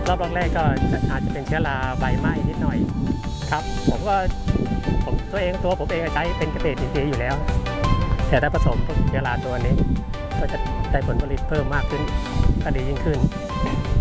รอบแรกก็อาจจะเป็นเชื้อราใบไหม้นิดหน่อยครับผมตัวผมเองใช้เป็นเกษตรอินทรีย์อยู่แล้ว แต่ถ้าผสมพวกเชื้อราตัวนี้ก็จะได้ผลผลิตเพิ่มมากขึ้นก็ดียิ่งขึ้น